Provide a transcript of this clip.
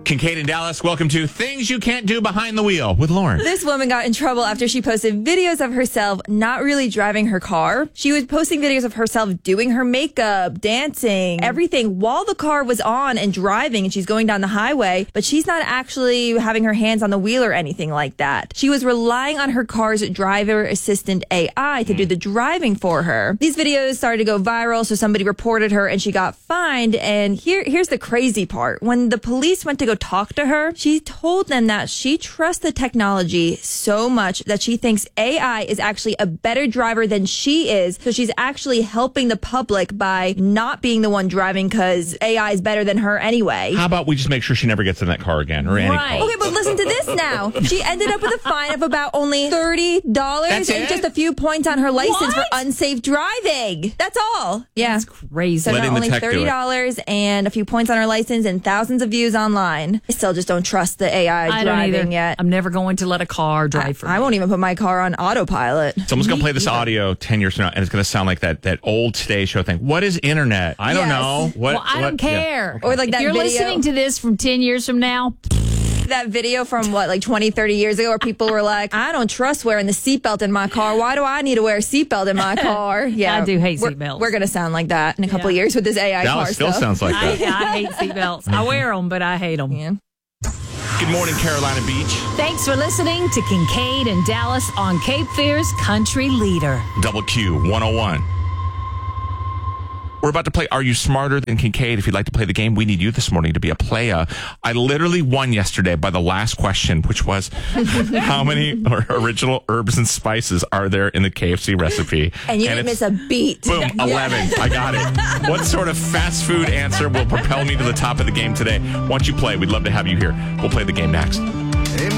Kincaid in Dallas, welcome to Things You Can't Do Behind the Wheel with Lauren. This woman got in trouble after she posted videos of herself not really driving her car. She was posting videos of herself doing her makeup, dancing, everything while the car was on and driving, and she's going down the highway, but she's not actually having her hands on the wheel or anything like that. She was relying on her car's driver assistant AI to do the driving for her. These videos started to go viral, so somebody reported her and she got fined. And here's the crazy part. When the police went to go talk to her, she told them that she trusts the technology so much that she thinks AI is actually a better driver than she is. So she's actually helping the public by not being the one driving because AI is better than her anyway. How about we just make sure she never gets in that car again or any car? Okay, but listen to this now. She ended up with a fine of about only $30 and just a few points on her license for unsafe driving. That's all. Yeah. That's crazy. So Letting only the tech do it. $30 and a few points on her license and thousands of views online. I still just don't trust the AI I don't driving either. yet. I'm never going to let a car drive for me. I won't even put my car on autopilot. Someone's going to play this audio 10 years from now, and it's going to sound like that old Today Show thing. What is internet? I don't know. Well, I don't care. Or like if that you're video. listening to this from 10 years from now, That video from like 20, 30 years ago where people were like, I don't trust wearing the seatbelt in my car. Why do I need to wear a seatbelt in my car? Yeah, I do hate seatbelts. We're going to sound like that in a couple of years with this AI car Dallas still stuff. sounds like I that. hate seatbelts. I wear them, but I hate them. Yeah. Good morning, Carolina Beach. Thanks for listening to Kincaid and Dallas on Cape Fear's Country Leader. Double Q 101. We're about to play Are You Smarter Than Kincaid? If you'd like to play the game, we need you this morning to be a playa. I literally won yesterday by the last question, which was how many original herbs and spices are there in the KFC recipe? And you didn't miss a beat. Boom, 11. I got it. What sort of fast food answer will propel me to the top of the game today? Once you play, we'd love to have you here. We'll play the game next.